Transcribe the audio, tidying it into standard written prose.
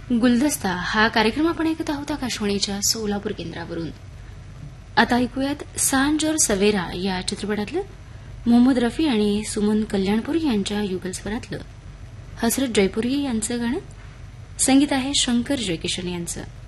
गुलदस्ता हा कार्यक्रम आपण ऐकत आहोत आकाशवाणीच्या सोलापूर केंद्रावरून. आता ऐकूयात सांज और सवेरा या चित्रपटातलं मोहम्मद रफी आणि सुमन कल्याणपुरी यांच्या युगलस्वरातलं हसरत जयपुरी यांचं गाणं. संगीत आहे शंकर जयकिशन यांचं.